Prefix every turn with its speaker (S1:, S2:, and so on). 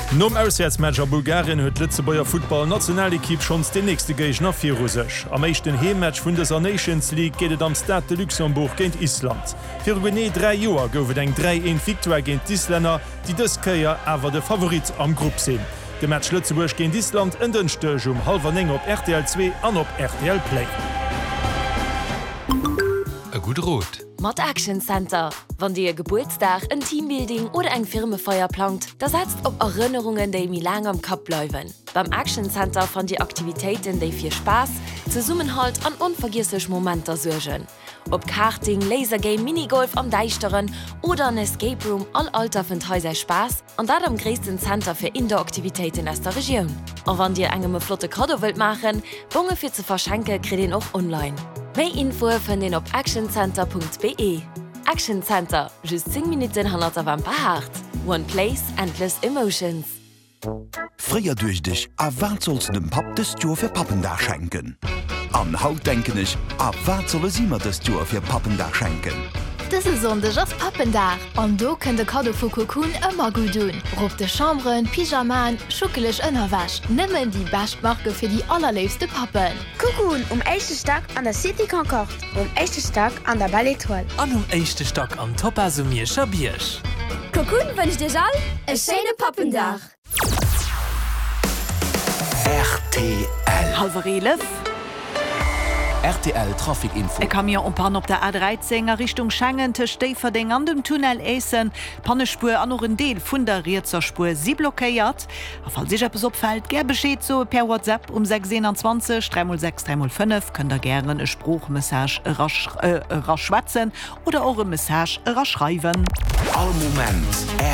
S1: Nom Auswärtsmatcher Bulgarien huet Lützebauer Football-Nationalequipe schons de nächste Gegner fir Rusech. Am meeschten Heemmatch vun der Nations League geht am Stade de Luxemburg géint Island. Fir Guinée 3 Joer goufet eng 3-1 Victoire géint Isländer, die dës Köier awer de Favorit am Grupp sinn. De Match Lützeburg géint Island ëndenstech halber eng op RTL 2 an op RTL Play.
S2: E gut Rot.
S3: Mod Action Center. Wann dir Geburtstag, ein Teambuilding oder ein Firmenfeuer plant, da setzt op Erinnerungen, die mir lang am Kopf bleiben. Beim Action Center fand die Aktivitäten, die für Spaß, Zusammenhalt an unvergessliche Momente sorgen. Ob Karting, Lasergame, Minigolf am Deichteren oder ein Escape Room, all Alter findet Häuser Spaß und das am größten Center für Indoor-Aktivitäten aus der Region. Und wenn dir eine flotte Kado wollt machen, Bunge für zu verschenken, kriegt ihr auch online. Mehr Info findet ihr auf actioncenter.be. Action Center, just 10 Minuten hanner am Bahart. One place, endless emotions.
S4: Frier durch dich, wat sollst dem Pap des Joer fir Pappendach schenken? An Haut denken ich, wat solle simmer des Joer fir Pappendach schenken?
S5: Das ist sonndech ass Pappendach. An do kën de Kado vu Cocoon ëmmer gut dun. Rob de Chambren, Pyjaman, schuckelech ënnerwasch. Nimmen die Bestmarke fir die allerleefste Pappen.
S6: Cocoon 1. Stock an der City Concorde, 1. Stock an der Belle Étoile.
S7: An 1. Stock am Topasumirscher Biersch.
S6: Cocoon wünscht dir all e schöne Pappendach.
S4: RTL.
S8: Halverelef.
S4: RTL Trafikinfo.
S8: Ich kam ja umpan op der A13 Richtung Schengen te Steferding an dem Tunnel Essen. Pannespur an noch ein Deel vun der Rierzerspur sie blockiert. Falls sich etwas opfällt, ger Bescheid so per WhatsApp um 621 306 305 könnt ihr gerne eine Spruchmessage rasch schwätzen oder eure Message rasch schreiben.
S4: All Moment